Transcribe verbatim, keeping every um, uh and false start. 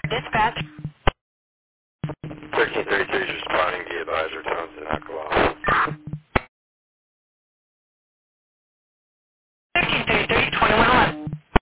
Dispatch. thirteen thirty-three is responding to the advisor tones and alcohol. thirteen thirty-three, twenty-one eleven.